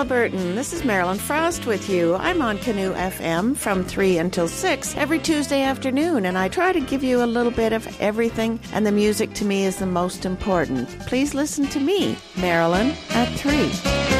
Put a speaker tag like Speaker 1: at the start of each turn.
Speaker 1: Halliburton. This is Marilyn Frost with you. I'm on Canoe FM from 3 until 6 every Tuesday afternoon, and I try to give you a little bit of everything, and the music to me is the most important. Please listen to me, Marilyn, at 3.